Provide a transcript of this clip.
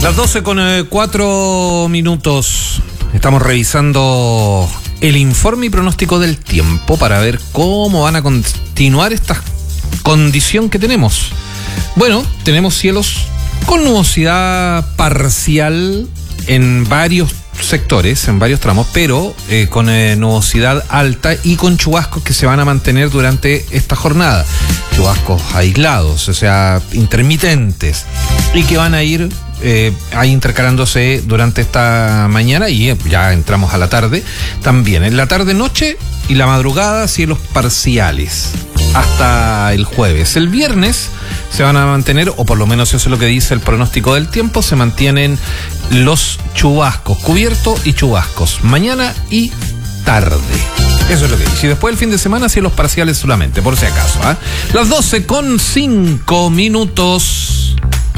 Las 12:04. Estamos revisando el informe y pronóstico del tiempo para ver cómo van a continuar esta condición que tenemos. Bueno, tenemos cielos con nubosidad parcial en varios sectores, en varios tramos, pero con nubosidad alta y con chubascos que se van a mantener durante esta jornada. Chubascos aislados, o sea, intermitentes, y que van a ir ahí intercalándose durante esta mañana y ya entramos a la tarde también. En la tarde-noche y la madrugada, cielos parciales hasta el jueves. El viernes se van a mantener, o por lo menos eso es lo que dice el pronóstico del tiempo, se mantienen los chubascos, cubierto y chubascos, mañana y tarde. Eso es lo que dice. Y después el fin de semana, cielos parciales solamente, por si acaso. Las 12:05.